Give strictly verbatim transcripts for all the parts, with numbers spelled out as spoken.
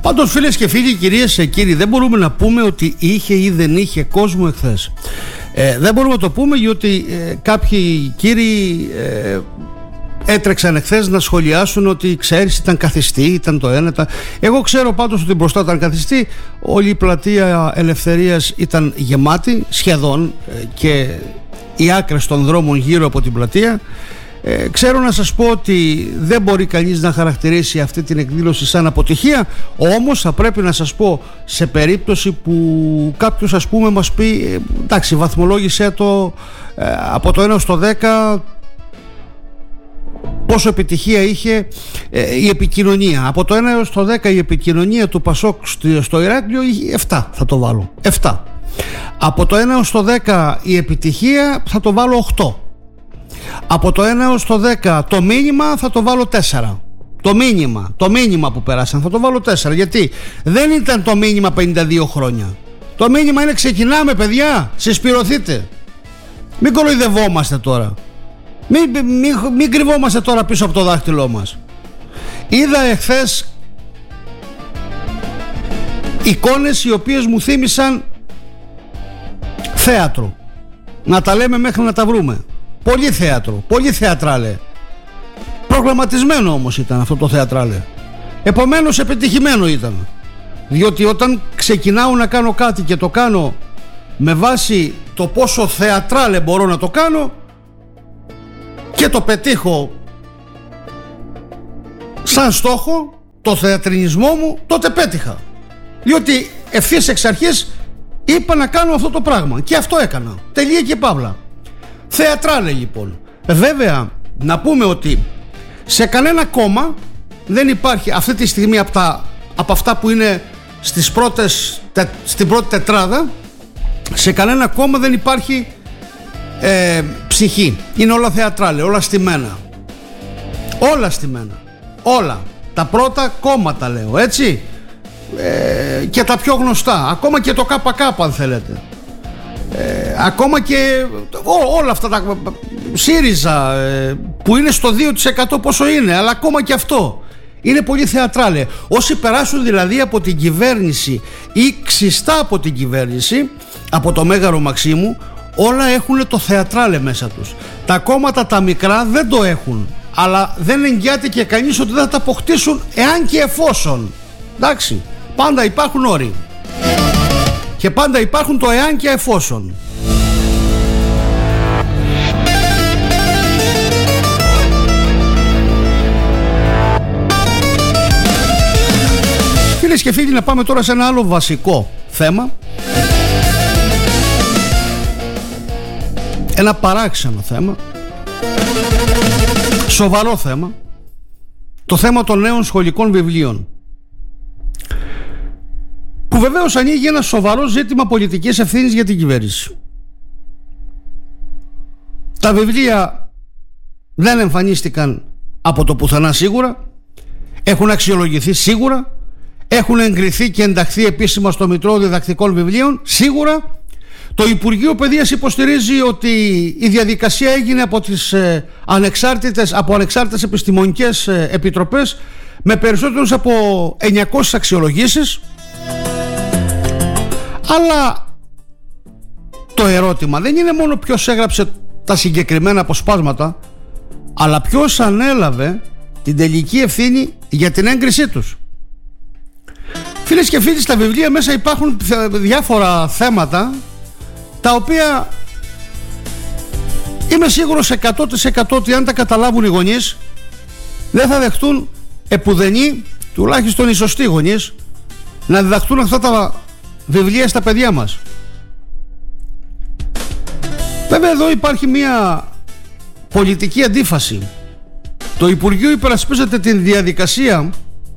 Πάντως, φίλες και φίλοι, κυρίες και κύριοι, δεν μπορούμε να πούμε ότι είχε ή δεν είχε κόσμο εχθές. Ε, δεν μπορούμε να το πούμε γιατί ε, κάποιοι κύριοι ε, έτρεξαν εχθές να σχολιάσουν ότι ξέρεις ήταν καθιστή, ήταν το ένα. Ήταν... Εγώ ξέρω πάντως ότι μπροστά ήταν καθιστή. Όλη η πλατεία Ελευθερίας ήταν γεμάτη σχεδόν ε, και οι άκρες των δρόμων γύρω από την πλατεία. Ε, ξέρω να σας πω ότι δεν μπορεί κανείς να χαρακτηρίσει αυτή την εκδήλωση σαν αποτυχία, όμως θα πρέπει να σας πω σε περίπτωση που κάποιος ας πούμε μας πει εντάξει βαθμολόγησέ το ε, από το ένα στο δέκα πόσο επιτυχία είχε ε, η επικοινωνία. Από το ένα έως το δέκα η επικοινωνία του Πασόκ στο Ηράκλειο επτά θα το βάλω, επτά. Από το ένα έως το δέκα η επιτυχία θα το βάλω οκτώ. Από το ένα έως το δέκα το μήνυμα θα το βάλω τέσσερα. Το μήνυμα, το μήνυμα που πέρασαν θα το βάλω τέσσερα. Γιατί δεν ήταν το μήνυμα πενήντα δύο χρόνια. Το μήνυμα είναι ξεκινάμε παιδιά, συσπυρωθείτε. Μην κοροϊδευόμαστε τώρα. Μην, μην, μην κρυβόμαστε τώρα πίσω από το δάχτυλό μας. Είδα εχθές εικόνες οι οποίες μου θύμισαν θέατρο. Να τα λέμε μέχρι να τα βρούμε. Πολύ θέατρο, πολύ θεατράλε. Προγραμματισμένο όμως ήταν αυτό το θεατράλε. Επομένως επιτυχημένο ήταν. Διότι όταν ξεκινάω να κάνω κάτι και το κάνω με βάση το πόσο θεατράλε μπορώ να το κάνω και το πετύχω σαν στόχο, το θεατρινισμό μου, τότε πέτυχα. Διότι ευθύς εξ αρχής είπα να κάνω αυτό το πράγμα και αυτό έκανα. Τελεία και παύλα. Θεατράλε λοιπόν. Βέβαια να πούμε ότι σε κανένα κόμμα δεν υπάρχει αυτή τη στιγμή από, τα, από αυτά που είναι στις πρώτες, τε, στην πρώτη τετράδα, σε κανένα κόμμα δεν υπάρχει ε, ψυχή. Είναι όλα θεατράλε, όλα στημένα. Όλα στημένα. Όλα. Τα πρώτα κόμματα λέω, έτσι. Ε, και τα πιο γνωστά. Ακόμα και το ΚΚ αν θέλετε. Ε, ακόμα και ό, όλα αυτά τα ΣΥΡΙΖΑ ε, που είναι στο δύο τοις εκατό πόσο είναι, αλλά ακόμα και αυτό είναι πολύ θεατράλε. Όσοι περάσουν δηλαδή από την κυβέρνηση ή ξιστά από την κυβέρνηση, από το Μέγαρο Μαξίμου, όλα έχουν το θεατράλε μέσα τους. Τα κόμματα τα μικρά δεν το έχουν, αλλά δεν εγγυάται και κανείς ότι δεν θα τα αποκτήσουν εάν και εφόσον. Εντάξει, πάντα υπάρχουν όροι. Και πάντα υπάρχουν το εάν και εφόσον. Φίλες και φίλοι, να πάμε τώρα σε ένα άλλο βασικό θέμα. Ένα παράξενο θέμα. Σοβαρό θέμα. Το θέμα των νέων σχολικών βιβλίων. Που βεβαίως ανοίγει ένα σοβαρό ζήτημα πολιτικής ευθύνης για την κυβέρνηση. Τα βιβλία δεν εμφανίστηκαν από το πουθενά σίγουρα. Έχουν αξιολογηθεί σίγουρα. Έχουν εγκριθεί και ενταχθεί επίσημα στο Μητρό Διδακτικών Βιβλίων σίγουρα. Το Υπουργείο Παιδείας υποστηρίζει ότι η διαδικασία έγινε από τις ε, ανεξάρτητες, από ανεξάρτητες επιστημονικές ε, επιτροπές με περισσότερους από εννιακόσιες αξιολογήσεις. Αλλά το ερώτημα δεν είναι μόνο ποιος έγραψε τα συγκεκριμένα αποσπάσματα, αλλά ποιος ανέλαβε την τελική ευθύνη για την έγκρισή τους. Φίλες και φίλοι, στα βιβλία μέσα υπάρχουν διάφορα θέματα τα οποία είμαι σίγουρος εκατό τοις εκατό ότι αν τα καταλάβουν οι γονείς δεν θα δεχτούν επουδενή, τουλάχιστον οι σωστοί γονείς, να διδαχτούν αυτά τα βιβλία στα παιδιά μας. Βέβαια εδώ υπάρχει μια πολιτική αντίφαση. Το Υπουργείο υπερασπίζεται την διαδικασία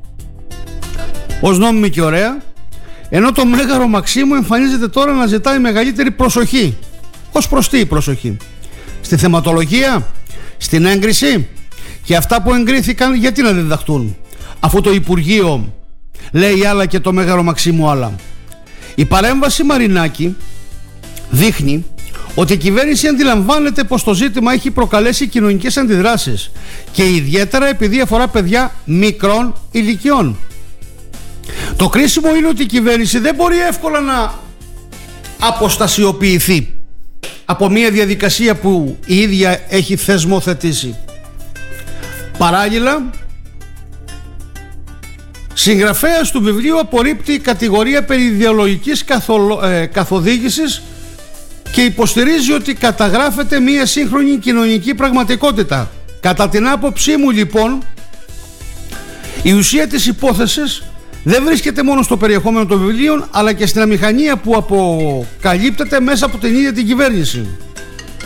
ως νόμιμη και ωραία, ενώ το Μέγαρο Μαξίμου εμφανίζεται τώρα να ζητάει μεγαλύτερη προσοχή. Ως προς τι προσοχή? Στη θεματολογία, στην έγκριση, και αυτά που εγκρίθηκαν γιατί να διδαχτούν, αφού το Υπουργείο λέει άλλα και το Μέγαρο Μαξίμου άλλα. Η παρέμβαση Μαρινάκη δείχνει ότι η κυβέρνηση αντιλαμβάνεται πως το ζήτημα έχει προκαλέσει κοινωνικές αντιδράσεις και ιδιαίτερα επειδή αφορά παιδιά μικρών ηλικιών. Το Το κρίσιμο είναι ότι η κυβέρνηση δεν μπορεί εύκολα να αποστασιοποιηθεί από μια διαδικασία που η ίδια έχει θεσμοθετήσει. Παράλληλα, συγγραφέας του βιβλίου απορρίπτει κατηγορία περί ιδεολογικής καθολο, ε, καθοδήγησης και υποστηρίζει ότι καταγράφεται μια σύγχρονη κοινωνική πραγματικότητα. Κατά την άποψή μου, λοιπόν, η ουσία της υπόθεσης δεν βρίσκεται μόνο στο περιεχόμενο των βιβλίων, αλλά και στην αμηχανία που αποκαλύπτεται μέσα από την ίδια την κυβέρνηση.